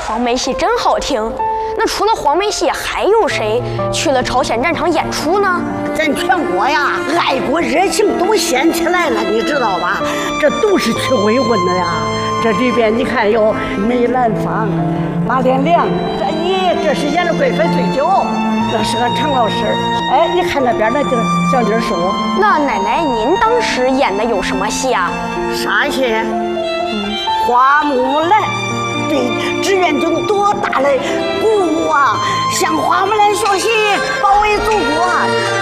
黄梅戏真好听。那除了黄梅戏，还有谁去了朝鲜战场演出呢？ 咱全国呀，爱国热情都显起来了，你知道吧？这都是去慰问的呀。这里边你看有梅兰芳、马连良，这是演的《贵妃醉酒》，那是个常老师。哎，你看那边那就是小妮叔。 那奶奶您当时演的有什么戏啊？ 啥戏？花木兰。对志愿军多大的鼓舞啊！向花木兰学习，保卫祖国。